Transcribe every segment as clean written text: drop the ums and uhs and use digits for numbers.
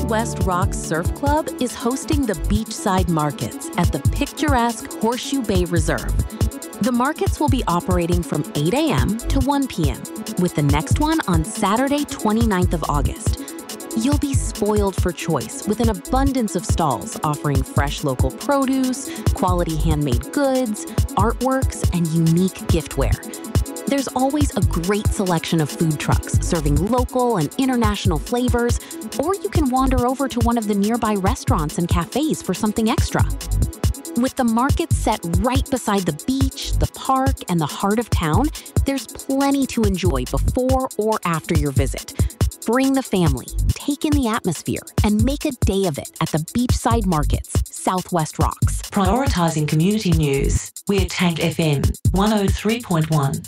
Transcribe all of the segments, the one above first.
Southwest Rocks Surf Club is hosting the beachside markets at the picturesque Horseshoe Bay Reserve. The markets will be operating from 8 a.m. to 1 p.m., with the next one on Saturday, 29th of August. You'll be spoiled for choice with an abundance of stalls offering fresh local produce, quality handmade goods, artworks, and unique giftware. There's always a great selection of food trucks serving local and international flavors, or you can wander over to one of the nearby restaurants and cafes for something extra. With the market set right beside the beach, the park, and the heart of town, there's plenty to enjoy before or after your visit. Bring the family, take in the atmosphere, and make a day of it at the beachside markets, Southwest Rocks. Prioritising community news. We're Tank FM 103.1.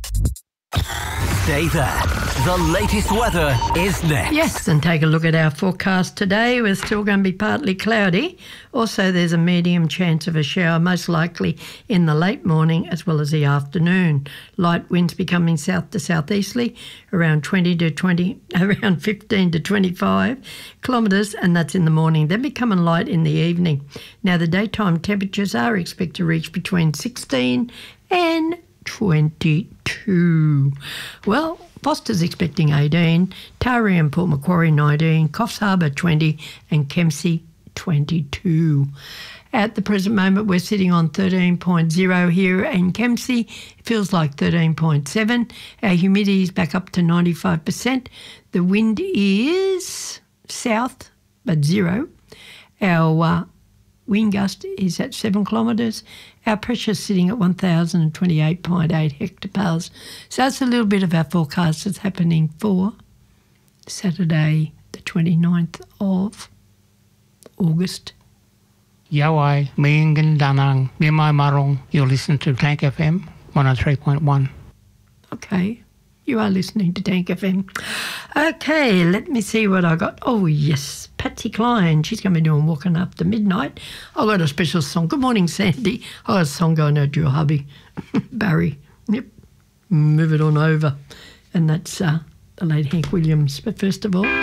Stay there. The latest weather is next. Yes, and take a look at our forecast today. We're still going to be partly cloudy. Also, there's a medium chance of a shower, most likely in the late morning as well as the afternoon. Light winds becoming south to southeasterly, around 15 to 25 kilometres, and that's in the morning. Then becoming light in the evening. Now, the daytime temperatures are expected to reach between 16 and 22. Well, Foster's expecting 18, Taree and Port Macquarie 19, Coffs Harbour 20 and Kempsey 22. At the present moment, we're sitting on 13.0 here in Kempsey. It feels like 13.7. Our humidity is back up to 95%. The wind is south, but 0. Our wind gust is at 7 kilometres. Our pressure is sitting at 1,028.8 hectopascals. So that's a little bit of our forecast that's happening for Saturday, the 29th of August. Yawai, Mingin Danang, Mimai Marong. You're listening to Tank FM 103.1. Okay, you are listening to Tank FM. Okay, let me see what I got. Oh, yes, Patsy Cline. She's going to be doing Walking After Midnight. I got a special song. Good morning, Sandy. I got a song going out to your hubby, Barry. Yep, move it on over. And that's the late Hank Williams. But first of all...